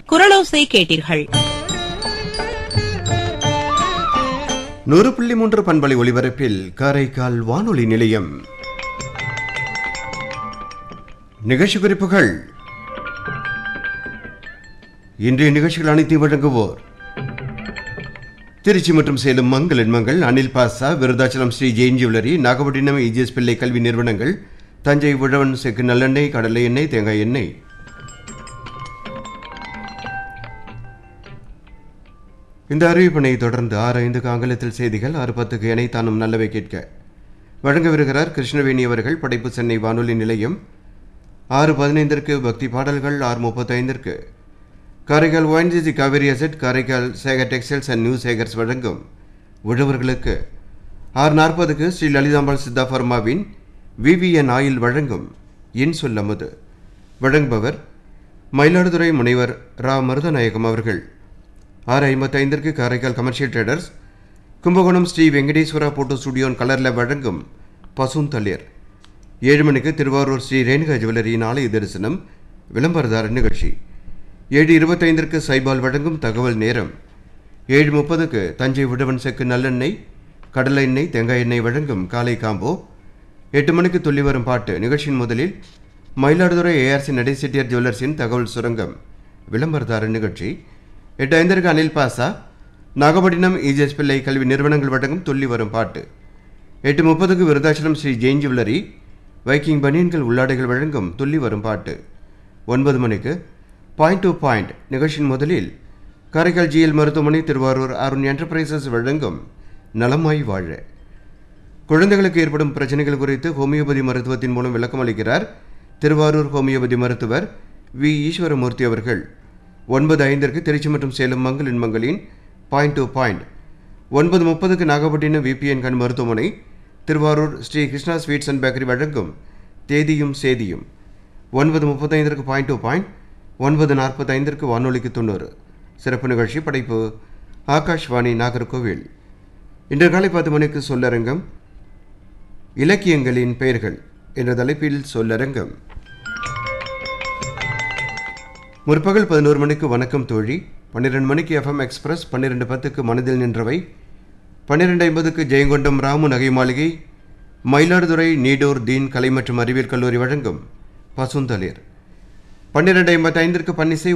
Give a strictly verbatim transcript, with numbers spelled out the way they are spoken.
குரலோசை கேட்டீர்கள். நூறு புள்ளி மூன்று பண்பலை ஒலிபரப்பில் காரைக்கால் வானொலி நிலையம் நிகழ்ச்சி குறிப்புகள். இன்றைய நிகழ்ச்சிகள் அனைத்தையும் வழங்குவோர் திருச்சி மற்றும் சேலம் மங்கள் எண்மங்கள், அனில் பாசா, விருதாச்சலம் ஸ்ரீ ஜெயின் ஜுவல்லரி, நாகப்பட்டினம் இஜிஎஸ் பிள்ளை கல்வி நிறுவனங்கள், தஞ்சை உழவன் செக்கு நல்லெண்ணெய், கடலை எண்ணெய், தேங்காய் எண்ணெய். இந்த அறிவிப்பினை தொடர்ந்து ஆறு ஐந்துக்கு ஆங்கிலத்தில் செய்திகள், ஆறு பத்துக்கு இணைத்தானும் நல்லவை கேட்க வழங்கவிருக்கிறார் கிருஷ்ணவேணி அவர்கள். படைப்பு சென்னை வானொலி நிலையம். ஆறு பதினைந்திற்கு பக்தி பாடல்கள். ஆறு முப்பத்தைந்திற்கு Karaikal ONGC Kaveri asset, Karaikal Sekar textiles and new Sekar's வழங்கும் உழவர்களுக்கு. ஆறு நாற்பதுக்கு ஸ்ரீ லலிதாம்பாள் சித்தா ஃபர்மாவின் விவிஎன் ஆயில் வழங்கும் இன் சொல்லமுது. வழங்குபவர் மயிலாடுதுறை முனைவர் ரா மருதநாயகம் அவர்கள். ஆறு ஐம்பத்தைந்திற்கு Karaikal commercial traders, Kumbakonam Sri Venkateswara photo ஸ்டுடியோன் கலரில் வழங்கும் பசுந்தளிர். ஏழு மணிக்கு திருவாரூர் ஸ்ரீ ரேணுகா ஜுவல்லரியின் ஆலய தரிசனம் விளம்பரதார நிகழ்ச்சி. ஏழு இருபத்தைந்திற்கு சைபால் வழங்கும் தகவல் நேரம். ஏழு முப்பதுக்கு தஞ்சை உழவன் செக்கு நல்லெண்ணெய், கடலை எண்ணெய், தேங்காய் எண்ணெய் வழங்கும் காலை காம்போ. எட்டு மணிக்கு துள்ளி வரும் பாட்டு. நிகழ்ச்சியின் முதலில் மயிலாடுதுறை ஏஆர்சி நடை செட்டியார் ஜுவல்லர்ஸின் தகவல் சுரங்கம் விளம்பரதார நிகழ்ச்சி. எட்டு ஐந்திற்கு அனில் பாசா, நாகப்பட்டினம் இஜிஎஸ் பிள்ளை கல்வி நிறுவனங்கள் வழங்கும் துள்ளி வரும் பாட்டு. எட்டு முப்பதுக்கு விருதாச்சலம் ஸ்ரீ ஜெயின் ஜுவல்லரி, வைக்கிங் பனியன்கள் உள்ளாடைகள் வழங்கும் துள்ளி வரும் பாட்டு. ஒன்பது மணிக்கு பாயிண்ட் டு பாயிண்ட். நிகழ்ச்சியின் முதலில் காரைக்கால் ஜிஎல் மருத்துவமனை, திருவாரூர் அருண் என்டர்பிரைசஸ் வழங்கும் நலமாய் வாழ. குழந்தைகளுக்கு ஏற்படும் பிரச்சனைகள் குறித்து ஹோமியோபதி மருத்துவத்தின் மூலம் விளக்கம் அளிக்கிறார் திருவாரூர் ஹோமியோபதி மருத்துவர் வி ஈஸ்வரமூர்த்தி அவர்கள். ஒன்பது ஐந்திற்கு திருச்சி மற்றும் Salem Mangal எண்மங்களின் point to point. ஒன்பது முப்பதுக்கு நாகப்பட்டினம் விபிஎன் கண் மருத்துவமனை, Thiruvarur Sri Krishna sweets and bakery வழங்கும் தேதியும் சேதியும். ஒன்பது முப்பத்தைந்திற்கு பாயிண்ட் டு பாயிண்ட். ஒன்பது நாற்பத்தைந்திற்கு வானொலிக்கு தொண்ணூறு சிறப்பு நிகழ்ச்சி. படைப்பு ஆகாஷ்வாணி நாகர்கோவில். இன்று காலை பத்து மணிக்கு சொல்லரங்கம் இலக்கியங்களின் பெயர்கள் என்ற தலைப்பில் சொல்லரங்கம். முற்பகல் பதினோரு மணிக்கு வணக்கம் தோழி. பன்னிரெண்டு மணிக்கு எஃப்எம் எக்ஸ்பிரஸ். பன்னிரெண்டு பத்துக்கு மனதில் நின்றவை. பன்னிரெண்டு ஐம்பதுக்கு ஜெயங்கொண்டம் ராமு நகை மாளிகை, மயிலாடுதுறை நீடோர் தீன் கலை மற்றும் அறிவியல் கல்லூரி வழங்கும் பசுந்தளிர். பன்னிரெண்டு ஐம்பத்தைந்திற்கு பன்னிசை